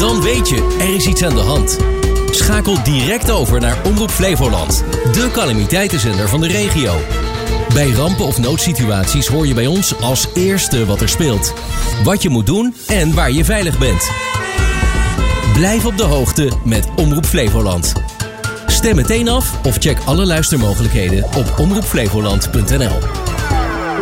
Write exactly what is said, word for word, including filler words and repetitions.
Dan weet je, er is iets aan de hand. Schakel direct over naar Omroep Flevoland, de calamiteitenzender van de regio. Bij rampen of noodsituaties hoor je bij ons als eerste wat er speelt. Wat je moet doen en waar je veilig bent. Blijf op de hoogte met Omroep Flevoland. Stem meteen af of check alle luistermogelijkheden op omroep flevoland punt n l.